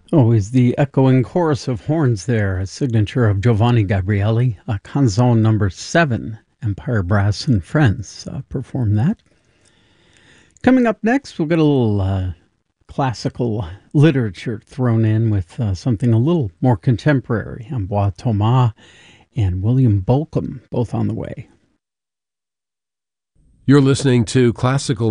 Always the echoing chorus of horns there, a signature of Giovanni Gabrieli, a Canzone number 7. Empire Brass and Friends performed that. Coming up next, we'll get a little classical literature thrown in with something a little more contemporary. Ambroise Thomas and William Bolcom, both on the way. You're listening to Classical